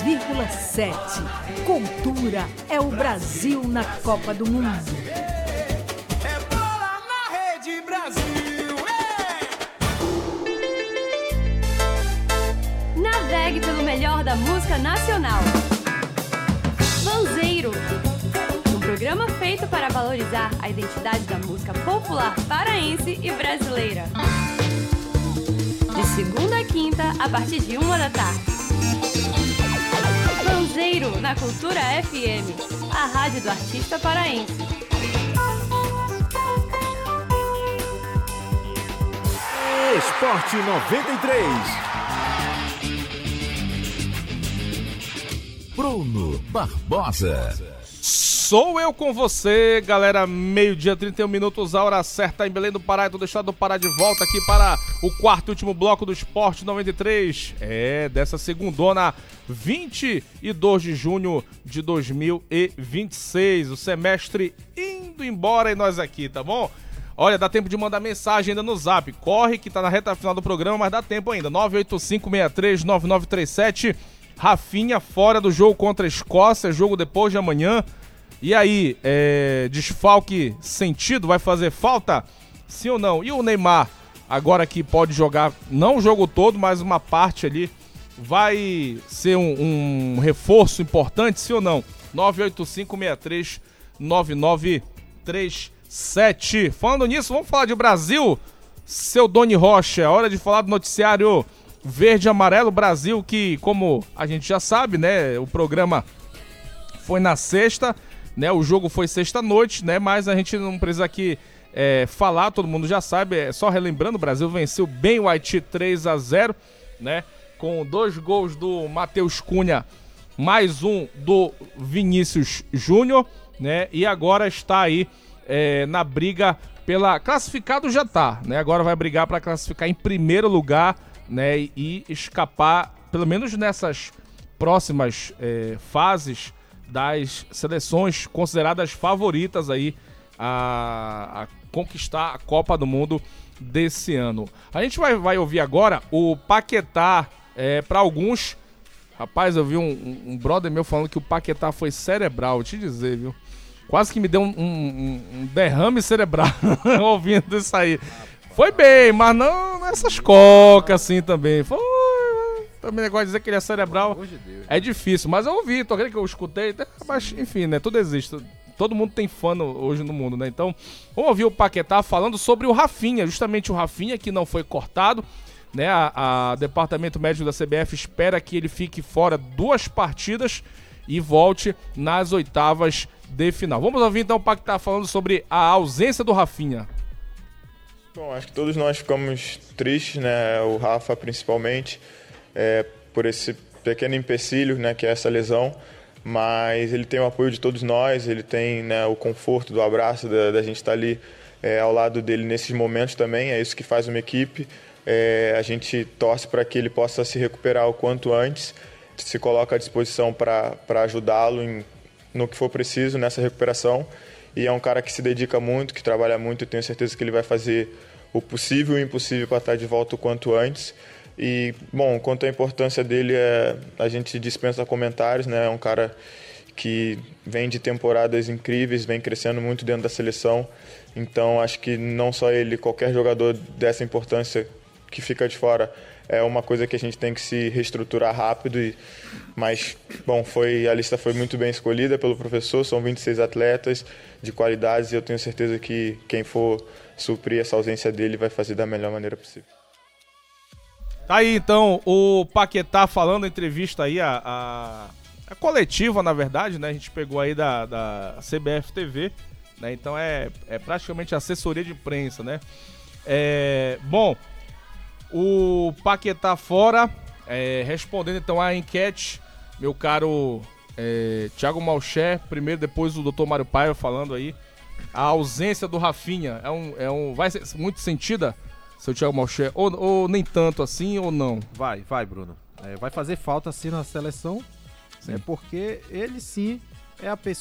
103,7. Cultura é o Brasil na Copa do Mundo. É bola na Rede Brasil. Navegue pelo melhor da música nacional. Vanzeiro, um programa feito para valorizar a identidade da música popular paraense e brasileira. De segunda a quinta, a partir de 1h. Vanzeiro, na Cultura FM, a rádio do artista paraense. Esporte 93. Bruno Barbosa. Sou eu com você, galera. 12h, 31 minutos, a hora certa em Belém do Pará. Estou deixando do Pará de volta aqui para o quarto e último bloco do Esporte 93. Dessa segundona, 22 de junho de 2026. O semestre indo embora e nós aqui, tá bom? Olha, dá tempo de mandar mensagem ainda no Zap. Corre que tá na reta final do programa, mas dá tempo ainda. 985639937. Rafinha fora do jogo contra a Escócia, jogo depois de amanhã. E aí, desfalque sentido, vai fazer falta? Sim ou não? E o Neymar, agora que pode jogar, não o jogo todo, mas uma parte ali, vai ser um reforço importante, sim ou não? 985639937. Falando nisso, vamos falar de Brasil? Seu Doni Rocha, é hora de falar do noticiário Verde e Amarelo Brasil, que, como a gente já sabe, né, o programa foi na sexta, né, o jogo foi sexta-noite, né, mas a gente não precisa aqui falar, todo mundo já sabe, só relembrando, o Brasil venceu bem o Haiti 3-0, né, com 2 gols do Matheus Cunha, mais um do Vinícius Júnior, né, e agora está aí na briga pela... Classificado já tá, né, agora vai brigar para classificar em primeiro lugar, né, e escapar, pelo menos nessas próximas fases das seleções consideradas favoritas aí a conquistar a Copa do Mundo desse ano. A gente vai ouvir agora o Paquetá, para alguns. Rapaz, eu vi um brother meu falando que o Paquetá foi cerebral, vou te dizer, viu? Quase que me deu um derrame cerebral ouvindo isso aí. Foi bem, mas não nessas cocas assim também. Foi. Também negócio de dizer que ele é cerebral é difícil, mas eu ouvi, tô querendo que eu escutei, mas enfim, né, tudo existe. Todo mundo tem fã hoje no mundo, né? Então, vamos ouvir o Paquetá falando sobre o Rafinha, justamente o Rafinha que não foi cortado, né? A Departamento Médico da CBF espera que ele fique fora 2 partidas e volte nas oitavas de final. Vamos ouvir então o Paquetá falando sobre a ausência do Rafinha. Bom, acho que todos nós ficamos tristes, né? O Rafa principalmente, por esse pequeno empecilho, né, que é essa lesão, mas ele tem o apoio de todos nós, ele tem, né, o conforto do abraço, da gente estar ali ao lado dele nesses momentos também, é isso que faz uma equipe. A gente torce para que ele possa se recuperar o quanto antes, se coloca à disposição para ajudá-lo no que for preciso nessa recuperação. E é um cara que se dedica muito, que trabalha muito, eu tenho certeza que ele vai fazer o possível e o impossível para estar de volta o quanto antes. E, bom, quanto à importância dele, a gente dispensa comentários, né? É um cara que vem de temporadas incríveis, vem crescendo muito dentro da seleção. Então, acho que não só ele, qualquer jogador dessa importância que fica de fora, é uma coisa que a gente tem que se reestruturar rápido. Mas, bom, a lista foi muito bem escolhida pelo professor, são 26 atletas de qualidades e eu tenho certeza que quem for suprir essa ausência dele vai fazer da melhor maneira possível. Tá aí então o Paquetá falando, entrevista aí, a coletiva, na verdade, né? A gente pegou aí da CBF TV, né? Então é praticamente assessoria de imprensa, né? Bom, o Paquetá fora, respondendo então à enquete, meu caro Thiago Malcher, primeiro, depois o Dr. Mário Paiva falando aí, a ausência do Rafinha vai ser muito sentida, seu Thiago Malcher, ou nem tanto assim, ou não? Vai, Bruno. Vai fazer falta sim na seleção, porque ele sim é a pessoa